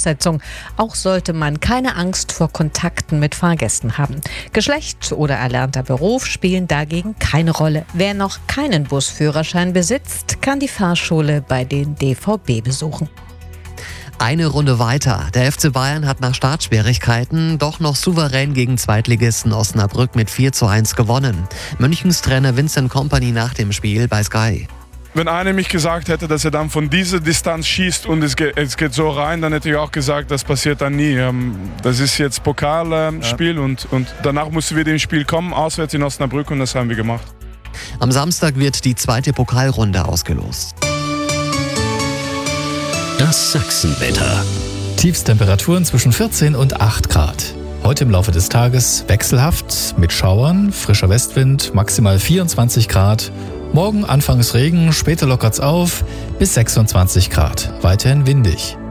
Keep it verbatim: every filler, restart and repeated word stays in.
Voraussetzung. Auch sollte man keine Angst vor Kontakten mit Fahrgästen haben. Geschlecht oder erlernter Beruf spielen dagegen keine Rolle. Wer noch keinen Busführerschein besitzt, kann die Fahrschule bei den D V B besuchen. Eine Runde weiter. Der F C Bayern hat nach Startschwierigkeiten doch noch souverän gegen Zweitligisten Osnabrück mit vier zu eins gewonnen. Münchens Trainer Vincent Kompany nach dem Spiel bei Sky. Wenn einer mich gesagt hätte, dass er dann von dieser Distanz schießt und es geht, es geht so rein, dann hätte ich auch gesagt, das passiert dann nie. Das ist jetzt Pokalspiel ja. und, und danach mussten wir dem Spiel kommen, auswärts in Osnabrück, und das haben wir gemacht. Am Samstag wird die zweite Pokalrunde ausgelost. Das Sachsenwetter. Tiefstemperaturen zwischen vierzehn und acht Grad. Heute im Laufe des Tages wechselhaft mit Schauern, frischer Westwind, maximal vierundzwanzig Grad. Morgen anfangs Regen, später lockert's auf bis sechsundzwanzig Grad. Weiterhin windig.